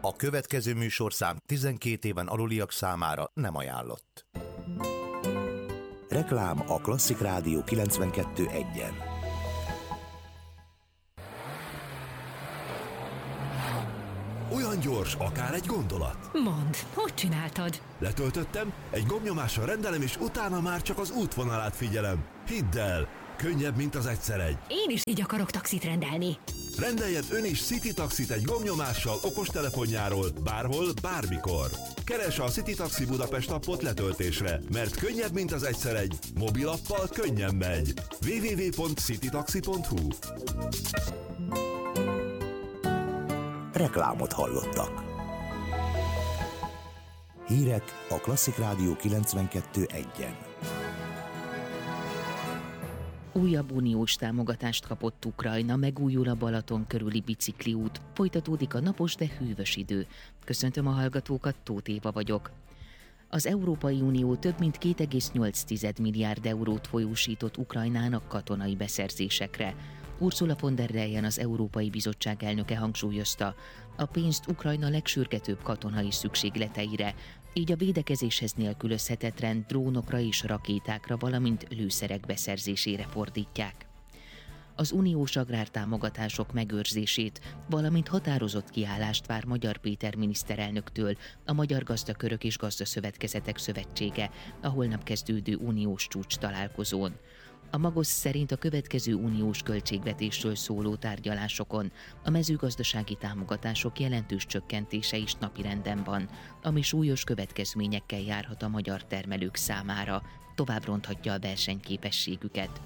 A következő műsorszám 12 éven aluliak számára nem ajánlott. Reklám a Klasszik Rádió 92.1-en. Olyan gyors, akár egy gondolat. Mondd, hogy csináltad? Letöltöttem, egy gombnyomással rendelem, és utána már csak az útvonalát figyelem. Hidd el, könnyebb, mint az egyszer egy. Én is így akarok taxit rendelni. Rendeljen ön is City Taxit egy gombnyomással okostelefonjáról, bárhol, bármikor. Keresse a City Taxi Budapest appot letöltésre, mert könnyebb, mint az egyszer egy. Mobilappal könnyen megy. www.citytaxi.hu. Reklámot hallottak. Hírek a Klasszik Rádió 92.1-en. Újabb uniós támogatást kapott Ukrajna, megújul a Balaton körüli bicikliút, folytatódik a napos, de hűvös idő. Köszöntöm a hallgatókat, Tóth Éva vagyok. Az Európai Unió több mint 2,8 milliárd eurót folyósított Ukrajnának katonai beszerzésekre. Ursula von der Leyen, az Európai Bizottság elnöke hangsúlyozta, a pénzt Ukrajna legsürgetőbb katonai szükségleteire, így a védekezéshez nélkülözhetetlen drónokra és rakétákra, valamint lőszerek beszerzésére fordítják. Az uniós agrártámogatások megőrzését, valamint határozott kiállást vár Magyar Péter miniszterelnöktől a Magyar Gazdakörök és Gazdaszövetkezetek Szövetsége a holnap kezdődő uniós csúcs találkozón. A Magos szerint a következő uniós költségvetésről szóló tárgyalásokon a mezőgazdasági támogatások jelentős csökkentése is napirenden van, ami súlyos következményekkel járhat a magyar termelők számára, tovább ronthatja a versenyképességüket.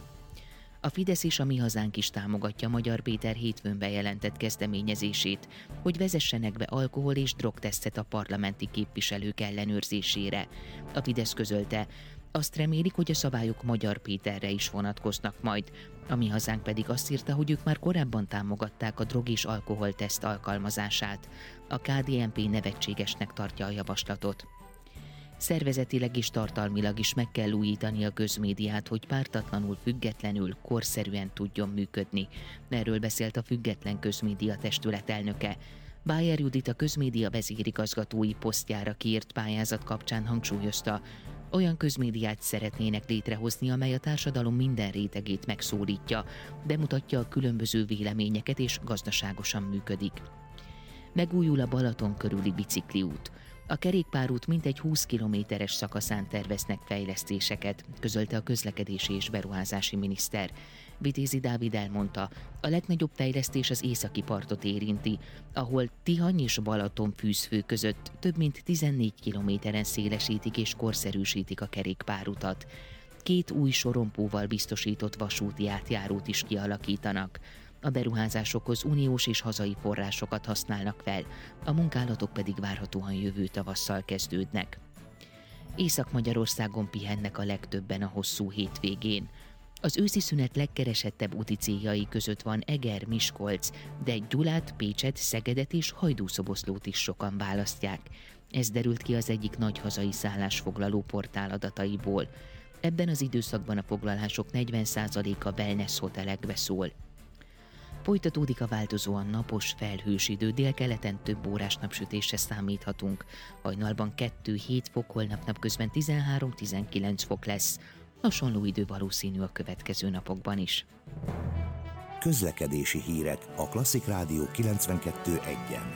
A Fidesz és a Mi Hazánk is támogatja Magyar Péter hétfőn bejelentett kezdeményezését, hogy vezessenek be alkohol- és drogtesztet a parlamenti képviselők ellenőrzésére. A Fidesz közölte, azt remélik, hogy a szabályok Magyar Péterre is vonatkoznak majd. A Mi Hazánk pedig azt írta, hogy ők már korábban támogatták a drog- és alkoholteszt alkalmazását. A KDNP nevetségesnek tartja a javaslatot. Szervezetileg és tartalmilag is meg kell újítani a közmédiát, hogy pártatlanul, függetlenül, korszerűen tudjon működni. Erről beszélt a Független Közmédia Testület elnöke. Bájer Judit, a közmédia vezérigazgatói posztjára kiírt pályázat kapcsán hangsúlyozta, olyan közmédiát szeretnének létrehozni, amely a társadalom minden rétegét megszólítja, bemutatja a különböző véleményeket és gazdaságosan működik. Megújul a Balaton körüli bicikliút. A kerékpárút mintegy 20 kilométeres szakaszán terveznek fejlesztéseket, közölte a közlekedési és beruházási miniszter. Vitézi Dávid elmondta, a legnagyobb fejlesztés az északi partot érinti, ahol Tihany és Balaton fűzfő között több mint 14 kilométeren szélesítik és korszerűsítik a kerékpárutat. 2 új sorompóval biztosított vasúti átjárót is kialakítanak. A beruházásokhoz uniós és hazai forrásokat használnak fel, a munkálatok pedig várhatóan jövő tavasszal kezdődnek. Észak-Magyarországon pihennek a legtöbben a hosszú hétvégén. Az őszi szünet legkeresettebb úti céljai között van Eger, Miskolc, de Gyulát, Pécset, Szegedet és Hajdúszoboszlót is sokan választják. Ez derült ki az egyik nagy hazai szállásfoglaló portál adataiból. Ebben az időszakban a foglalások 40%-a wellness hotelekbe szól. Folytatódik a változóan napos, felhős idő, délkeleten több órás napsütésre számíthatunk. Hajnalban 2-7 fok, holnap napközben 13-19 fok lesz. Hasonló idő valószínű a következő napokban is. Közlekedési hírek a Klasszik Rádió 92.1-en.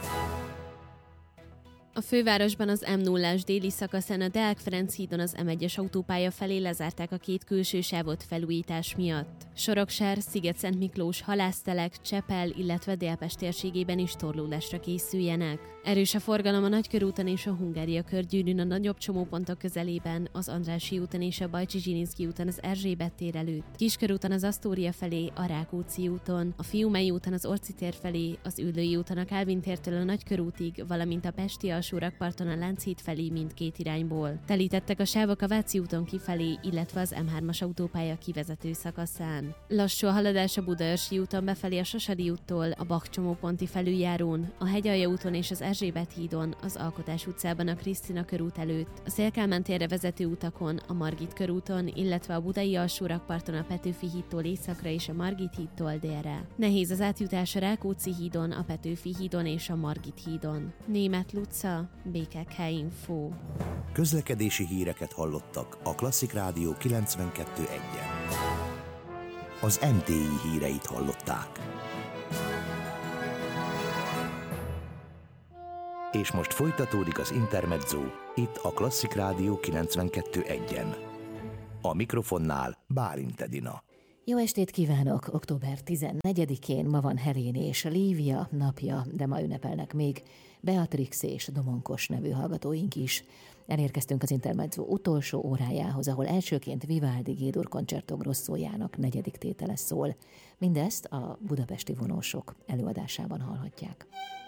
A fővárosban az M0-ás déli szakaszán a Deák Ferenc hídon az M1-es autópálya felé lezárták a 2 külső sávot felújítás miatt. Soroksár, Sziget-Szent Miklós, Halásztelek, Csepel, illetve Délpest térségében is torlódásra készüljenek. Erős a forgalom a Nagykörúton és a Hungária körgyűrűn a nagyobb csomópontok közelében, az Andrássy úton és a Bajcsi-Zsilinszky úton az Erzsébet tér előtt, Kiskörúton az Asztória felé, a Rákóczi úton, a Fiumei úton az Orci tér felé, az Üllői úton a Kálvin tértől a Nagykörútig, valamint a Pesti alsórakparton a Lánchíd felé mindkét irányból. Telítettek a sávok a Váci úton kifelé, illetve az M3-as autópálya kivezető szakaszán. Lassú a haladás a Budaörsi úton befelé a Sasadi úttól, a Bakcsomóponti felüljárón, a Hegyalja úton és az Erzsébet hídon, az Alkotás utcában a Krisztina körút előtt, a Széll-Kálmán térre vezető utakon, a Margit körúton, illetve a budai alsórakparton a Petőfi hídtól északra és a Margit hídtól délre. Nehéz az átjutás a Rákóczi hídon, a Petőfi hídon és a Margit hídon. Németh Luca, BKK Info. Közlekedési híreket hallottak a Klasszik Rádió 92.1-en. Az MTI híreit hallották. És most folytatódik az Intermezzo, itt a Klasszik Rádió 92.1-en. A mikrofonnál Bálint Edina. Jó estét kívánok! Október 14-én ma van Helén és Lívia napja, de ma ünnepelnek még Beatrix és Domonkos nevű hallgatóink is. Elérkeztünk az Intermezzo utolsó órájához, ahol elsőként Vivaldi G-dur Concerto Grossójának 4. tétele szól. Mindezt a budapesti vonósok előadásában hallhatják.